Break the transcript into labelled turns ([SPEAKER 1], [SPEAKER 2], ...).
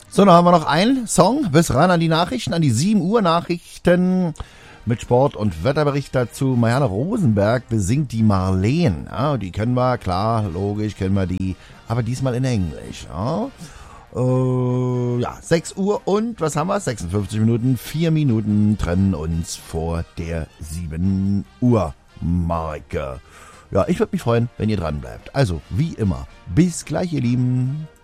[SPEAKER 1] So, dann haben wir noch einen Song bis ran an die Nachrichten, an die 7 Uhr Nachrichten mit Sport- und Wetterbericht dazu. Marianne Rosenberg besingt die Marleen. Ja, die kennen wir, klar, logisch kennen wir die, aber diesmal in Englisch. Ja, 6 Uhr und was haben wir? 56 Minuten, 4 Minuten trennen uns vor der 7 Uhr Marke. Ja, ich würde mich freuen, wenn ihr dran bleibt. Also, wie immer, bis gleich, ihr Lieben.